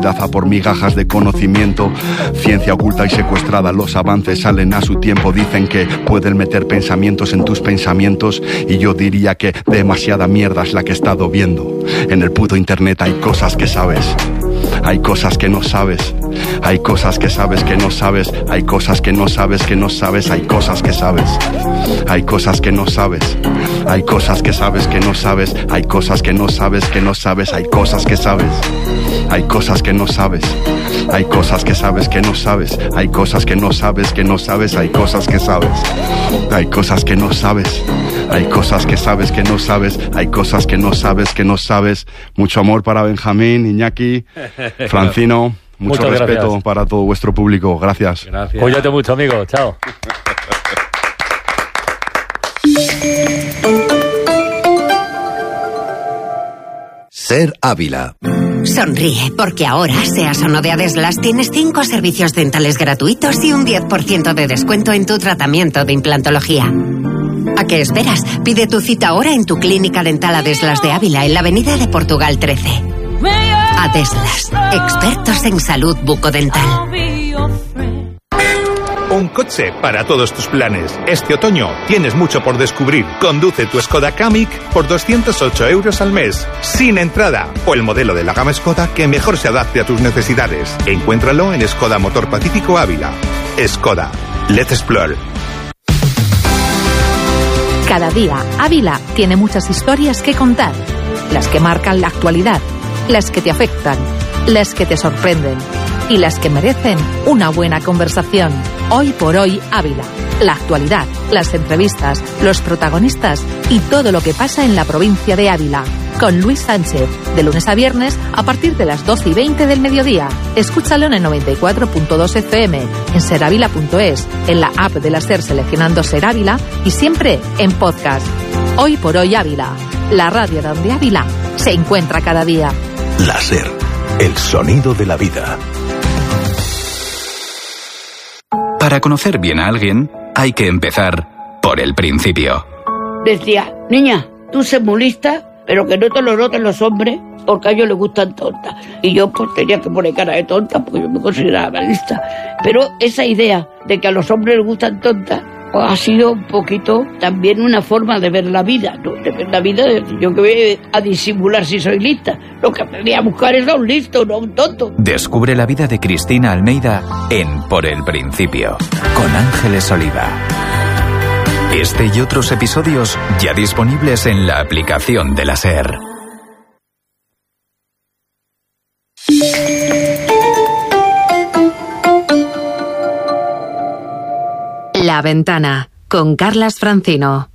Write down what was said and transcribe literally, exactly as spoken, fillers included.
humanidad a por migajas de conocimiento. Ciencia oculta y secuestrada, los avances salen a su tiempo. Dicen que pueden meter pensamientos en tus pensamientos, y yo diría que demasiada mierda es la que he estado viendo. En el puto internet hay cosas que sabes, hay cosas que no sabes, hay cosas que sabes que no sabes, hay cosas que no sabes que no sabes, hay cosas que sabes, hay cosas que no sabes, hay cosas que sabes que no sabes, hay cosas que no sabes que no sabes, hay cosas que sabes, hay cosas que no sabes, hay cosas que sabes que no sabes, hay cosas que no sabes que no sabes, hay cosas que sabes, hay cosas que no sabes, hay cosas que sabes que no sabes, hay cosas que no sabes que no sabes. Mucho amor para Benjamín, Iñaki, Francino, mucho Muchas respeto gracias. para todo vuestro público. Gracias. Gracias. Cuídate mucho, amigo. Chao. Ser Ávila. Sonríe, porque ahora, seas o no de Adeslas, tienes cinco servicios dentales gratuitos y un diez por ciento de descuento en tu tratamiento de implantología. ¿A qué esperas? Pide tu cita ahora en tu clínica dental Adeslas de Ávila, en la avenida de Portugal trece. Adeslas, expertos en salud bucodental. Un coche para todos tus planes. Este otoño tienes mucho por descubrir. Conduce tu Skoda Kamiq por doscientos ocho euros al mes, sin entrada, o el modelo de la gama Skoda que mejor se adapte a tus necesidades. Encuéntralo en Skoda Motor Pacífico Ávila. Skoda. Let's explore. Cada día, Ávila tiene muchas historias que contar. Las que marcan la actualidad, las que te afectan, las que te sorprenden y las que merecen una buena conversación. Hoy por hoy, Ávila. La actualidad, las entrevistas, los protagonistas y todo lo que pasa en la provincia de Ávila. Con Luis Sánchez, de lunes a viernes a partir de las doce y veinte del mediodía. Escúchalo en el noventa y cuatro punto dos F M, en serávila punto es, en la app de la SER seleccionando Ser Ávila y siempre en podcast. Hoy por hoy, Ávila. La radio donde Ávila se encuentra cada día. La SER, el sonido de la vida. Para conocer bien a alguien, hay que empezar por el principio. Decía, niña, tú sé muy lista, pero que no te lo noten los hombres, porque a ellos les gustan tontas. Y yo pues tenía que poner cara de tonta, porque yo me consideraba lista. Pero esa idea de que a los hombres les gustan tontas, pues ha sido un poquito también una forma de ver la vida, ¿no? De ver la vida, yo que voy a disimular si soy lista. Lo que aprendí a buscar es a un listo, no a un tonto. Descubre la vida de Cristina Almeida en Por el Principio, con Ángeles Oliva. Este y otros episodios ya disponibles en la aplicación de la SER. La Ventana, con Carlas Francino.